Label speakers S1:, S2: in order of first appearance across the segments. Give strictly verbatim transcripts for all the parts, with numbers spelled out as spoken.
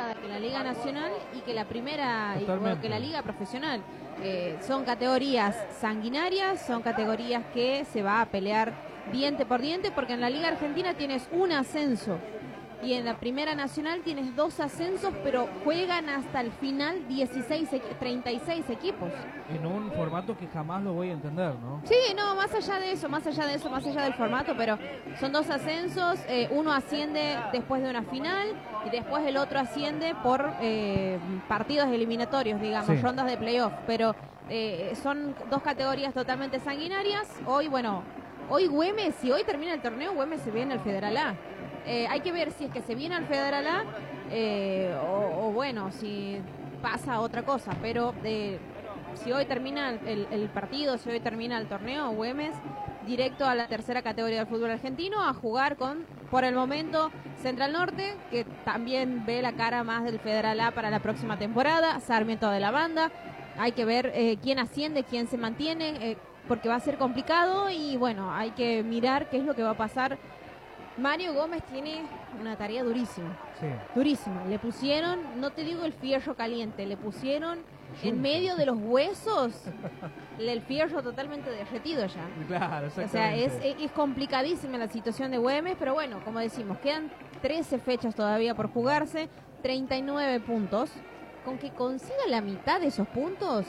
S1: complicada que la Liga Nacional y que la primera, y, o que la Liga Profesional. Eh, son categorías sanguinarias, son categorías que se va a pelear diente por diente, porque en la Liga Argentina tienes un ascenso y en la Primera Nacional tienes dos ascensos, pero juegan hasta el final dieciséis, treinta y seis equipos.
S2: En un formato que jamás lo voy a entender, ¿no?
S1: Sí, no, más allá de eso, más allá de eso, más allá del formato, pero son dos ascensos, eh, uno asciende después de una final y después el otro asciende por eh, partidos eliminatorios, digamos, sí. rondas de playoff, pero eh, son dos categorías totalmente sanguinarias. Hoy, bueno, hoy Güemes, si hoy termina el torneo, Güemes se viene al Federal A. Eh, hay que ver si es que se viene al Federal A eh, o, o bueno, si pasa otra cosa, pero eh, si hoy termina el, el partido, si hoy termina el torneo, Güemes directo a la tercera categoría del fútbol argentino a jugar con, por el momento, Central Norte, que también ve la cara más del Federal A para la próxima temporada, Sarmiento de la Banda. Hay que ver eh, quién asciende, quién se mantiene, eh, porque va a ser complicado y bueno, hay que mirar qué es lo que va a pasar. Mario Gómez tiene una tarea durísima, sí. durísima. Le pusieron, no te digo el fierro caliente, le pusieron en medio de los huesos el fierro totalmente derretido ya.
S2: Claro,
S1: o sea, es, es complicadísima la situación de Güemes, pero bueno, como decimos, quedan trece fechas todavía por jugarse, treinta y nueve puntos. Con que consiga la mitad de esos puntos...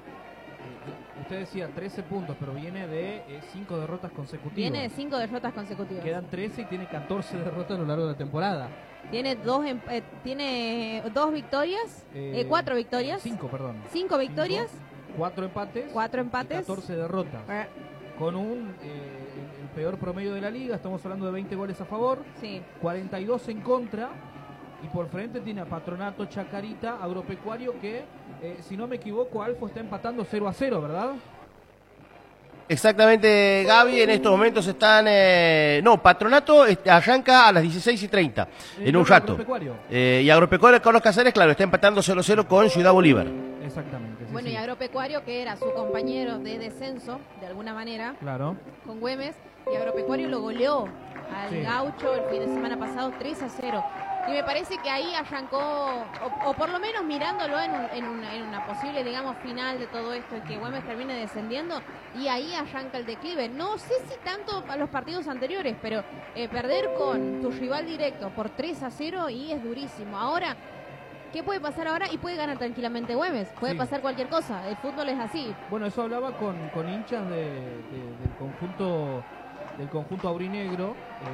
S2: Usted decía trece puntos, pero viene de cinco eh, derrotas consecutivas.
S1: Viene de cinco derrotas consecutivas.
S2: Quedan trece y tiene catorce derrotas a lo largo de la temporada.
S1: Tiene dos eh, tiene dos victorias, eh, eh, cuatro victorias.
S2: Cinco, perdón.
S1: Cinco victorias.
S2: Cinco, cuatro empates.
S1: Cuatro empates.
S2: catorce derrotas. Eh. Con un eh, el peor promedio de la liga, estamos hablando de veinte goles a favor.
S1: Sí.
S2: cuarenta y dos en contra. Y por frente tiene a Patronato, Chacarita, Agropecuario, que, eh, si no me equivoco, Alfo está empatando cero a cero, ¿verdad?
S3: Exactamente, Gaby, en estos momentos están... Eh, no, Patronato arranca a las dieciséis y treinta, eh, en un rato. Agropecuario. Eh, y Agropecuario, Carlos Casares, claro, está empatando cero a cero con Ciudad Bolívar.
S2: Exactamente. Sí,
S1: bueno,
S2: sí.
S1: Y Agropecuario, que era su compañero de descenso, de alguna manera,
S2: claro,
S1: con Güemes, y Agropecuario lo goleó al sí. Gaucho el fin de semana pasado tres a cero. Y me parece que ahí arrancó, o, o por lo menos mirándolo en, un, en, una, en una posible, digamos, final de todo esto, en que Güemes termine descendiendo, y ahí arranca el declive. No sé si tanto a los partidos anteriores, pero eh, perder con tu rival directo por tres a cero y es durísimo. Ahora, ¿qué puede pasar ahora? Y puede ganar tranquilamente Güemes, puede sí. pasar cualquier cosa, el fútbol es así.
S2: Bueno, eso hablaba con, con hinchas de, de, del conjunto del conjunto aurinegro,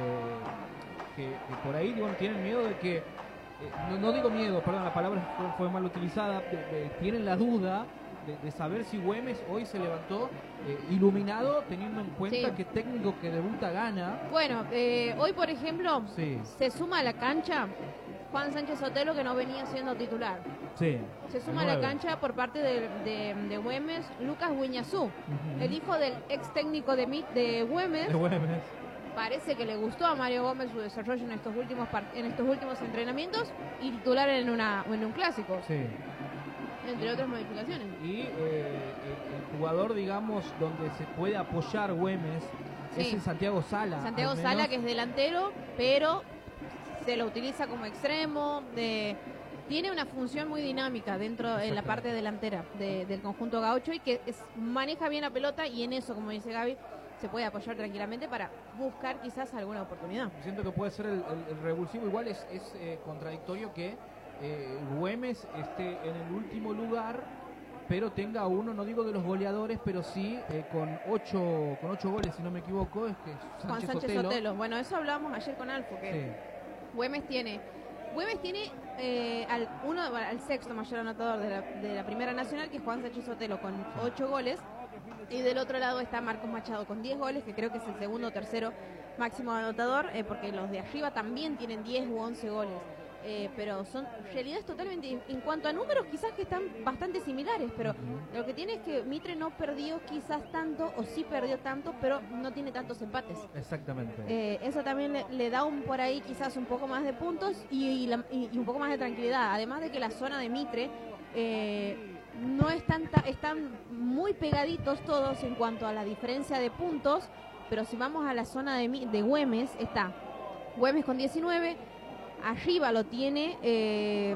S2: eh, Que, que por ahí digo, tienen miedo de que, eh, no, no digo miedo, perdón, la palabra fue, fue mal utilizada, de, de, tienen la duda de, de saber si Güemes hoy se levantó eh, iluminado, teniendo en cuenta sí. que técnico que debuta gana.
S1: Bueno, eh, hoy por ejemplo,
S2: sí.
S1: se suma a la cancha Juan Sánchez Sotelo, que no venía siendo titular.
S2: Sí.
S1: Se suma a la cancha por parte de, de, de Güemes, Lucas Guiñazú, uh-huh. el hijo del ex técnico de, de Güemes.
S2: De Güemes.
S1: Parece que le gustó a Mario Gómez su desarrollo en estos últimos en estos últimos entrenamientos y titular en una en un clásico.
S2: Sí.
S1: Entre otras modificaciones.
S2: Y eh, el, el jugador, digamos, donde se puede apoyar Güemes sí. es en Santiago Sala.
S1: Santiago Sala, que es delantero, pero se lo utiliza como extremo. De, tiene una función muy dinámica dentro en la parte delantera de, del conjunto gaucho y que es, maneja bien la pelota y en eso, como dice Gaby, se puede apoyar tranquilamente para buscar quizás alguna oportunidad.
S2: Siento que puede ser el, el, el revulsivo. Igual es, es eh, contradictorio que eh, Güemes esté en el último lugar, pero tenga uno, no digo de los goleadores, pero sí eh, con ocho con ocho goles, si no me equivoco, es que Sánchez
S1: Juan Sánchez
S2: Sotelo.
S1: Sotelo. Bueno, eso hablábamos ayer con Alfo, que sí. Güemes tiene Güemes tiene eh, al uno al sexto mayor anotador de la, de la Primera Nacional, que es Juan Sánchez Sotelo, con ocho goles. Y del otro lado está Marcos Machado con diez goles, que creo que es el segundo o tercero máximo anotador, eh, porque los de arriba también tienen diez u once goles. Eh, pero son realidades totalmente, en cuanto a números quizás que están bastante similares, pero lo que tiene es que Mitre no perdió quizás tanto, o sí perdió tanto, pero no tiene tantos empates.
S2: Exactamente.
S1: Eh, eso también le, le da un por ahí quizás un poco más de puntos y, y, la, y, y un poco más de tranquilidad, además de que la zona de Mitre eh, no es tanta, están muy pegaditos todos en cuanto a la diferencia de puntos, pero si vamos a la zona de, de Güemes, está Güemes con diecinueve, arriba lo tiene eh,